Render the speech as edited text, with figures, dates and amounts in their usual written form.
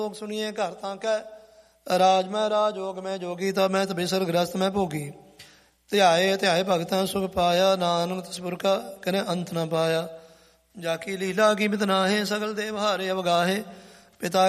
ਲੋਕ ਸੁਣੀਏ ਘਰ ਤਾਂ ਕਹਿ ਰਾਜ ਮੈਂ ਰਾਜੋਗ ਮੈਂ ਜੋਗੀ ਤਾਂ ਮੈਂ ਤਬੇਸਰ ਗ੍ਰਸਤ ਮੈਂ ਭੋਗੀ। ਧਿਆਏ ਧਿਆਏ ਭਗਤਾਂ ਸੁਖ ਪਾਇਆ ਨਾਨਕ ਤਸਪੁਰ ਕਾ ਕਨੇ ਅੰਤ ਨਾ ਪਾਇਆ। ਜਾ ਕੀ ਲੀਲਾ ਕੀਮਤ ਨਾਹੇ ਸਗਲ ਦੇਵ ਹਾਰੇ ਅਵਗਾਹੇ ਪਿਤਾ